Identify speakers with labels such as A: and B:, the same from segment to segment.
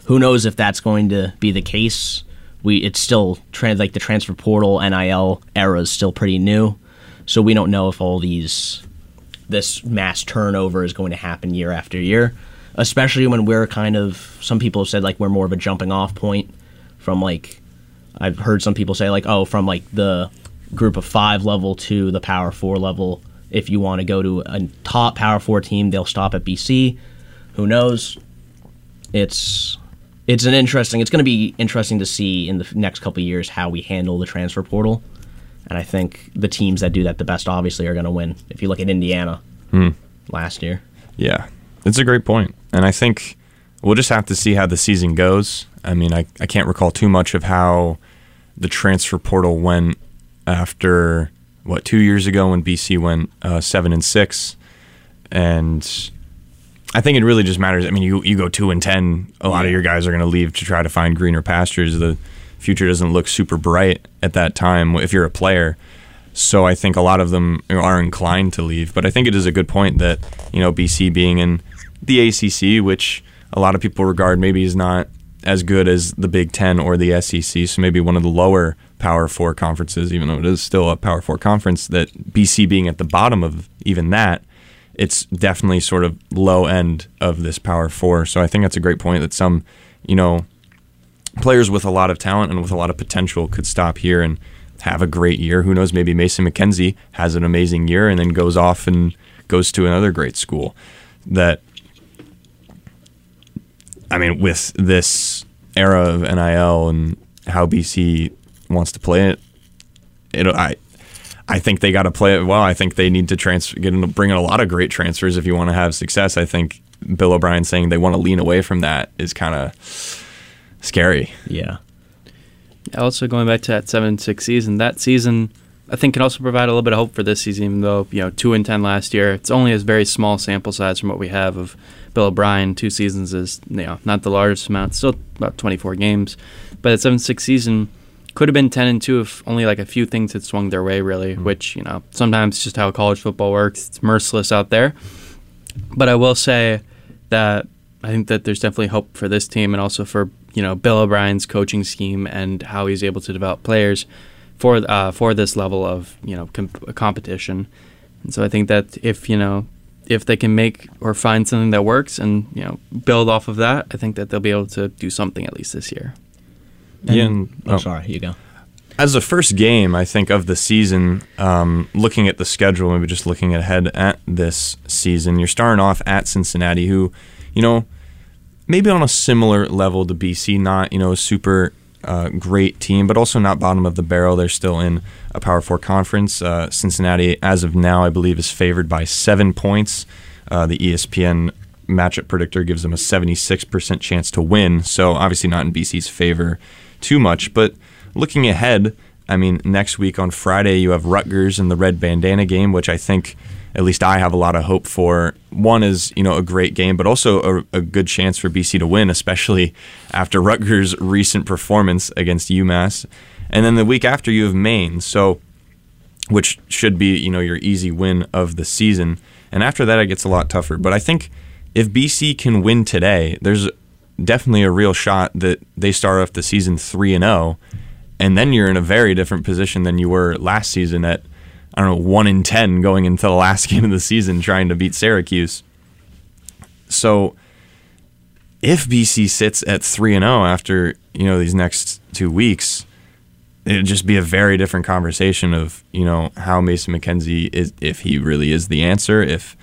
A: who knows if that's going to be the case. It's still like the transfer portal NIL era is still pretty new, so we don't know if this mass turnover is going to happen year after year, especially when we're some people have said like we're more of a jumping off point from like, I've heard some people say like, oh, from like the group of 5 level to the Power 4 level. If you want to go to a top Power 4 team, they'll stop at BC. Who knows? It's going to be interesting to see in the next couple of years how we handle the transfer portal. And I think the teams that do that the best obviously are going to win. If you look at Indiana last year.
B: Yeah, it's a great point. And I think we'll just have to see how the season goes. I mean, I can't recall too much of how the transfer portal went after 2 years ago when BC went 7-6, and I think it really just matters. I mean, you go 2-10, a lot of your guys are going to leave to try to find greener pastures. The future doesn't look super bright at that time if you're a player. So I think a lot of them are inclined to leave. But I think it is a good point that BC being in the ACC, which a lot of people regard maybe is not as good as the Big Ten or the SEC, so maybe one of the lower Power 4 conferences, even though it is still a Power 4 conference, that BC being at the bottom of even that, it's definitely sort of low end of this Power 4. So I think that's a great point that some, players with a lot of talent and with a lot of potential could stop here and have a great year. Who knows, maybe Mason McKenzie has an amazing year and then goes off and goes to another great school. That, I mean, with this era of NIL and how BC wants to play it, I think they got to play it well. I think they need to bring in a lot of great transfers if you want to have success. I think Bill O'Brien saying they want to lean away from that is kind of scary.
A: Yeah.
C: Also, going back to that 7-6 season, that season I think can also provide a little bit of hope for this season, even though 2-10 last year. It's only a very small sample size from what we have of Bill O'Brien. 2 seasons is not the largest amount, still about 24 games. But that 7-6 season could have been 10-2 if only like a few things had swung their way, really, which, sometimes it's just how college football works. It's merciless out there. But I will say that I think that there's definitely hope for this team and also for, Bill O'Brien's coaching scheme and how he's able to develop players for this level of, competition. And so I think that if they can make or find something that works and, build off of that, I think that they'll be able to do something at least this year.
A: Sorry, you go.
B: As a first game, I think, of the season, looking at the schedule, maybe just looking ahead at this season, you're starting off at Cincinnati, who, maybe on a similar level to BC, not, a super great team, but also not bottom of the barrel. They're still in a Power 4 conference. Cincinnati, as of now, I believe, is favored by 7 points. The ESPN matchup predictor gives them a 76% chance to win, so obviously not in BC's favor too much. But looking ahead, I mean, next week on Friday, you have Rutgers in the red bandana game, which I think, at least I have a lot of hope for. One is, a great game, but also a good chance for BC to win, especially after Rutgers' recent performance against UMass. And then the week after, you have Maine, which should be, your easy win of the season. And after that, it gets a lot tougher. But I think if BC can win today, there's definitely a real shot that they start off the season 3-0, and then you're in a very different position than you were last season at, 1-10 going into the last game of the season trying to beat Syracuse. So if BC sits at 3-0 after, these next 2 weeks, it'd just be a very different conversation of, how Mason McKenzie is, if he really is the answer, if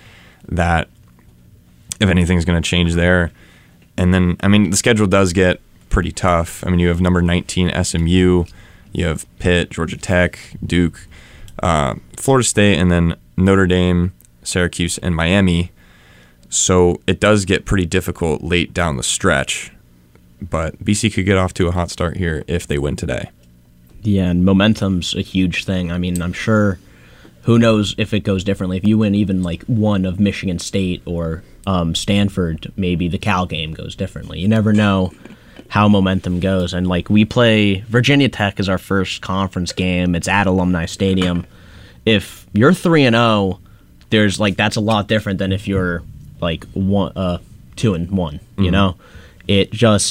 B: anything's going to change there. And then, the schedule does get pretty tough. You have number 19 SMU, you have Pitt, Georgia Tech, Duke, Florida State, and then Notre Dame, Syracuse, and Miami. So it does get pretty difficult late down the stretch. But BC could get off to a hot start here if they win today.
A: Yeah, and momentum's a huge thing. I'm sure, who knows if it goes differently. If you win even like one of Michigan State or Stanford, maybe the Cal game goes differently. You never know how momentum goes. And we play Virginia Tech as our first conference game. It's at Alumni Stadium. If you're 3-0, there's that's a lot different than if you're 2-1. You know, it just